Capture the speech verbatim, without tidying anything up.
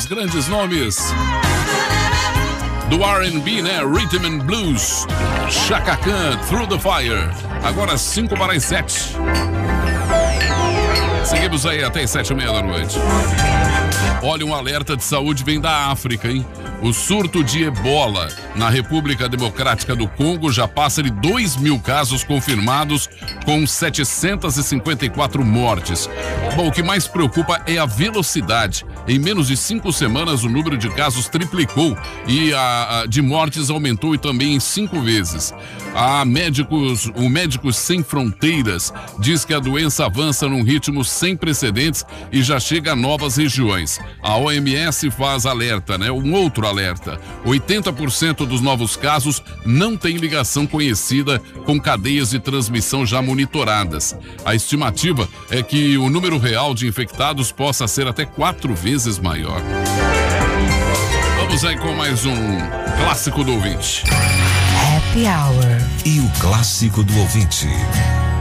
grandes nomes do R and B, né? Rhythm and Blues, Chaka Khan, Through the Fire. Agora cinco para as sete. Seguimos aí até as sete e meia da noite. Olha, um alerta de saúde vem da África, hein? O surto de ebola na República Democrática do Congo já passa de dois mil casos confirmados, com setecentas e cinquenta e quatro mortes. Bom, o que mais preocupa é a velocidade. Em menos de cinco semanas, o número de casos triplicou e a, a de mortes aumentou e também em cinco vezes. A médicos, o Médicos Sem Fronteiras diz que a doença avança num ritmo sem precedentes e já chega a novas regiões. A O M S faz alerta, né? Um outro alerta. oitenta por cento dos novos casos não tem ligação conhecida com cadeias de transmissão já monitoradas. A estimativa é que o número real de infectados possa ser até quatro vezes maior. Vamos aí com mais um clássico do ouvinte. Happy Hour. E o clássico do ouvinte.